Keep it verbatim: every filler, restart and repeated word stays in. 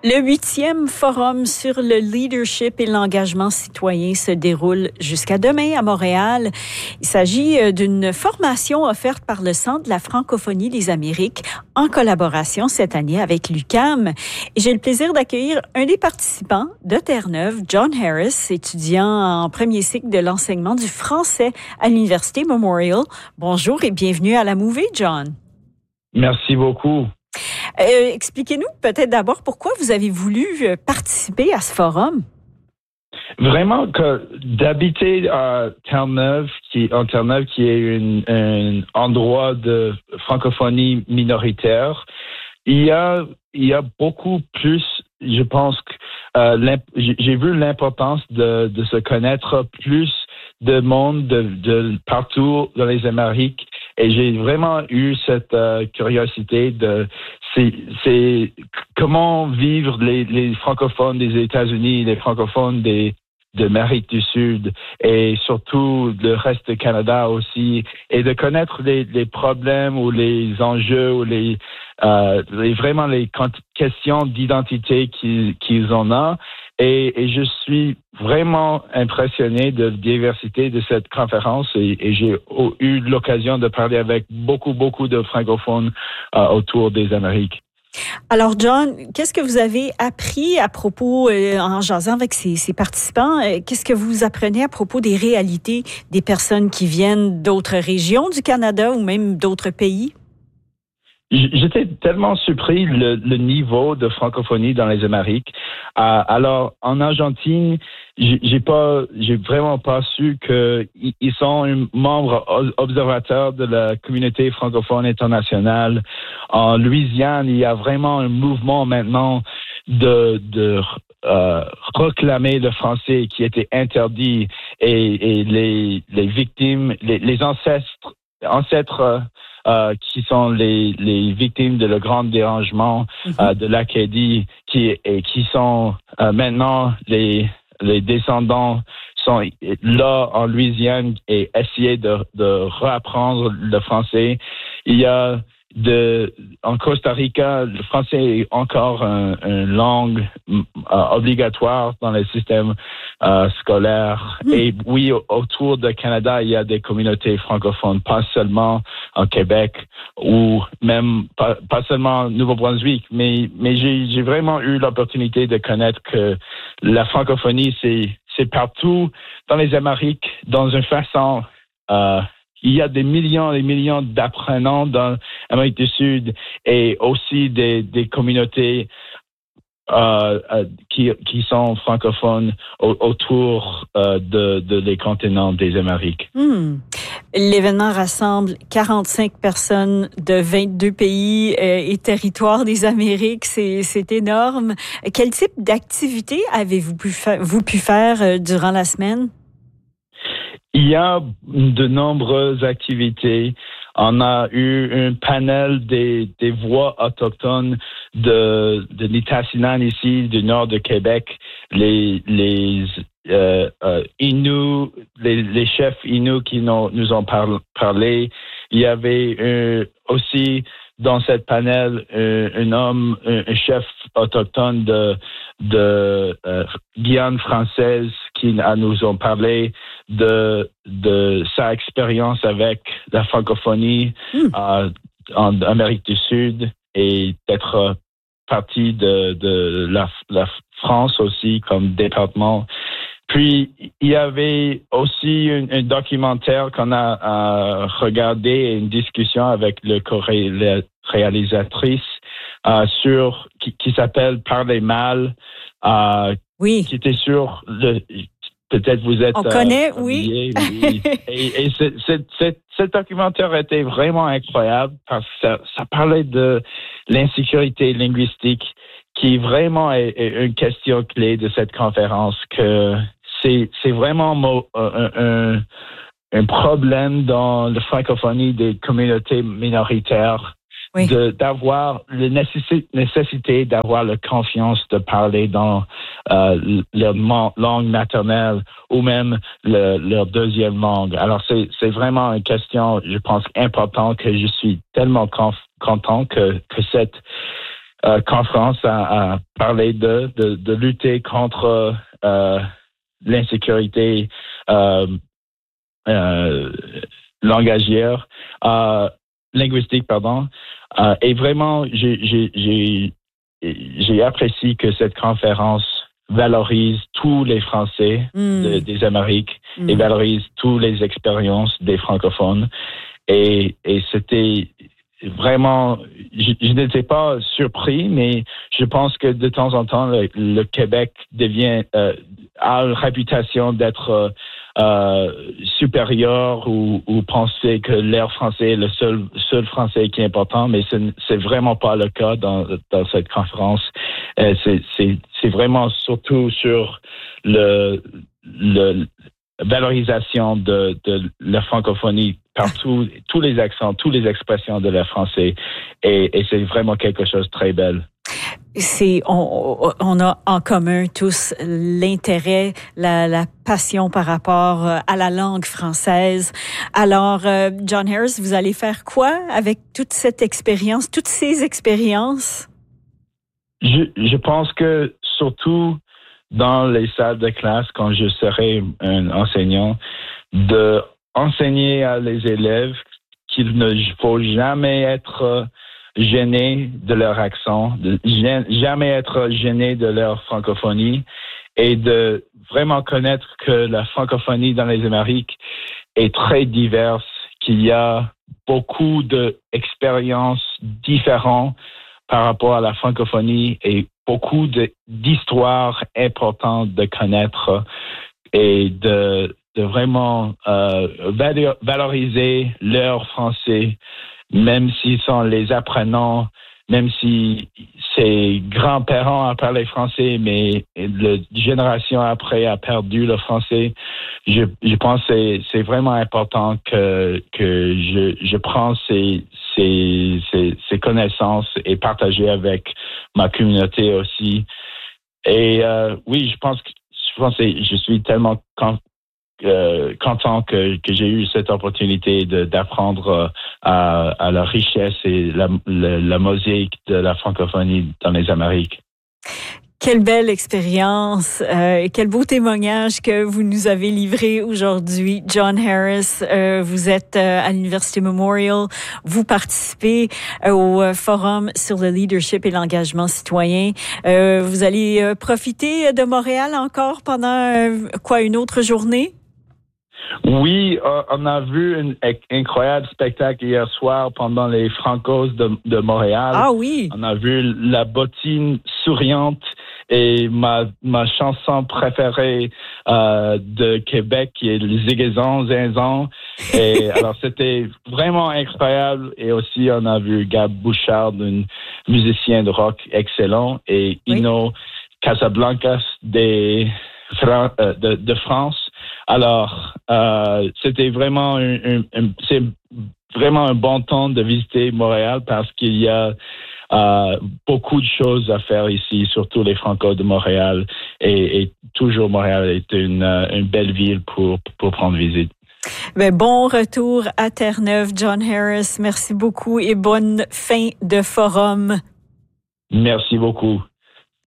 Le huitième forum sur le leadership et l'engagement citoyen se déroule jusqu'à demain à Montréal. Il s'agit d'une formation offerte par le Centre de la francophonie des Amériques en collaboration cette année avec l'U Q A M. Et j'ai le plaisir d'accueillir un des participants de Terre-Neuve, John Harris, étudiant en premier cycle de l'enseignement du français à l'Université Memorial. Bonjour et bienvenue à la Mouvée, John. Merci beaucoup. Euh, expliquez-nous peut-être d'abord pourquoi vous avez voulu participer à ce forum. Vraiment que d'habiter à Terre-Neuve, qui en Terre-Neuve, qui est une, un endroit de francophonie minoritaire, il y a il y a beaucoup plus. Je pense que euh, j'ai vu l'importance de, de se connaître plus de monde de, de partout dans les Amériques. Et j'ai vraiment eu cette euh, curiosité de c'est, c'est comment vivre les, les francophones des États-Unis, les francophones des de l'Amérique du Sud et surtout le reste du Canada aussi, et de connaître les, les problèmes ou les enjeux ou les, euh, les vraiment les questions d'identité qu'ils, qu'ils en ont. Et, et je suis vraiment impressionné de la diversité de cette conférence et, et j'ai eu l'occasion de parler avec beaucoup, beaucoup de francophones euh, autour des Amériques. Alors, John, qu'est-ce que vous avez appris à propos, euh, en jasant avec ces, ces participants, euh, qu'est-ce que vous apprenez à propos des réalités des personnes qui viennent d'autres régions du Canada ou même d'autres pays? J'étais tellement surpris le, le niveau de francophonie dans les Amériques. Euh, alors, en Argentine, j'ai, j'ai pas, j'ai vraiment pas su que ils sont un membre observateur de la communauté francophone internationale. En Louisiane, il y a vraiment un mouvement maintenant de, de euh, réclamer le français qui était interdit et, et les, les victimes, les, les ancêtres, ancêtres. Euh, qui sont les, les victimes de le grand dérangement mm-hmm. euh, de l'Acadie, qui et qui sont euh, maintenant les les descendants sont là en Louisiane et essayer de de réapprendre le français. Il y a de en Costa Rica, le français est encore un, une langue euh, obligatoire dans le système euh, scolaire. Mm. Et oui, autour du Canada, il y a des communautés francophones, pas seulement en Québec ou même pas, pas seulement au Nouveau-Brunswick, mais mais j'ai j'ai vraiment eu l'opportunité de connaître que la francophonie c'est c'est partout dans les Amériques dans une façon euh, il y a des millions et des millions d'apprenants dans l'Amérique du Sud et aussi des, des communautés euh, euh, qui, qui sont francophones au, autour euh, de, de les continents des Amériques. Hmm. L'événement rassemble quarante-cinq personnes de vingt-deux pays euh, et territoires des Amériques. C'est, c'est énorme. Quel type d'activité avez-vous pu, fa- vous pu faire euh, durant la semaine? Il y a de nombreuses activités. On a eu un panel des, des voix autochtones de, de Nitassinan ici, du nord de Québec, les, les euh, euh, Inuits, les, les chefs Inuits qui nous, nous ont par, parlé. Il y avait euh, aussi dans cette panel un, un homme, un, un chef autochtone de, de euh, Guyane française qui nous ont parlé de, de sa expérience avec la francophonie mm. euh, en Amérique du Sud et d'être partie de, de la, la France aussi comme département. Puis, il y avait aussi un, un documentaire qu'on a euh, regardé, une discussion avec le la réalisatrice euh, sur qui, qui s'appelle Parler mal, euh, oui. qui était sur le peut-être vous êtes on connaît, euh, familier, oui. oui. Et, et c'est, c'est, c'est, ce documentaire était vraiment incroyable parce que ça, ça parlait de l'insécurité linguistique qui vraiment est, est une question clé de cette conférence, que c'est, c'est vraiment mo, un, un, un problème dans la francophonie des communautés minoritaires. Oui. De, d'avoir la nécessité, nécessité d'avoir la confiance de parler dans euh, leur langue maternelle ou même le, leur deuxième langue. Alors, c'est, c'est vraiment une question, je pense, importante que je suis tellement conf, content que, que cette euh, conférence à, à parler de, de, de lutter contre euh, l'insécurité euh, euh, langagière, euh, linguistique, pardon. Euh, et vraiment, j'ai, j'ai, j'ai, j'ai apprécié que cette conférence valorise tous les Français mm. de, des Amériques mm. et valorise toutes les expériences des francophones. Et, et c'était vraiment, je, je n'étais pas surpris, mais je pense que de temps en temps, le, le Québec devient, euh, a une réputation d'être euh, euh, supérieur ou, ou penser que l'air français est le seul, seul français qui est important, mais ce, c'est vraiment pas le cas dans, dans cette conférence. Euh, c'est, c'est, c'est vraiment surtout sur le, le valorisation de, de la francophonie partout, tous les accents, toutes les expressions de l'air français, et, et c'est vraiment quelque chose de très belle. C'est, on, on a en commun tous l'intérêt, la, la passion par rapport à la langue française. Alors, euh, John Harris, vous allez faire quoi avec toute cette expérience, toutes ces expériences? Je, je pense que surtout dans les salles de classe, quand je serai un enseignant, de enseigner à les élèves qu'il ne faut jamais être gênés de leur accent, de jamais être gênés de leur francophonie, et de vraiment connaître que la francophonie dans les Amériques est très diverse, qu'il y a beaucoup d'expériences différentes par rapport à la francophonie et beaucoup de, d'histoires importantes de connaître et de, de vraiment euh, valoriser leur français, même s'ils sont les apprenants, même si ses grands-parents ont parlé français, mais la génération après a perdu le français. Je, je pense que c'est, c'est vraiment important que, que je, je prends ces, ces, ces, ces connaissances et partager avec ma communauté aussi. Et euh, oui, je pense que je, pense que je suis tellement content. Euh, content que, que j'ai eu cette opportunité de, d'apprendre euh, à, à la richesse et la, la, la mosaïque de la francophonie dans les Amériques. Quelle belle expérience, euh, quel beau témoignage que vous nous avez livré aujourd'hui, John Harris. Euh, vous êtes euh, à l'Université Memorial, vous participez euh, au Forum sur le leadership et l'engagement citoyen. Euh, vous allez euh, profiter de Montréal encore pendant euh, quoi, une autre journée? Oui, on a vu un incroyable spectacle hier soir pendant les Francos de, de Montréal. Ah oui. On a vu la bottine souriante et ma, ma chanson préférée euh, de Québec qui est le Zigazon, Zinzon. Et alors c'était vraiment incroyable. Et aussi on a vu Gab Bouchard, un musicien de rock excellent, et Ino oui. Casablancas des, de, de, de France. Alors, euh, c'était vraiment un, un, un, c'est vraiment un bon temps de visiter Montréal parce qu'il y a euh, beaucoup de choses à faire ici, surtout les Francos de Montréal. Et, et toujours Montréal est une, une belle ville pour, pour prendre visite. Ben, bon retour à Terre-Neuve, John Harris. Merci beaucoup et bonne fin de forum. Merci beaucoup.